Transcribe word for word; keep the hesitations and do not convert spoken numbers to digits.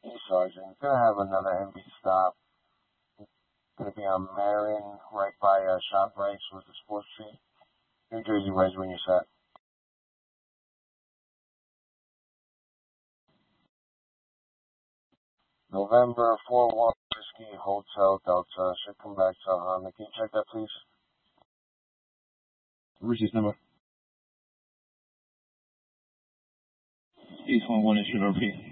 Hey, Sergeant. Gonna have another M B stop. Gonna be on Marin, right by uh, ShopRite with the Sports Tree. New Jersey Reds when you're set. November four one Whiskey Hotel Delta. Should come back to Honda. Can you check that, please? Receipt number. East one one, it should repeat.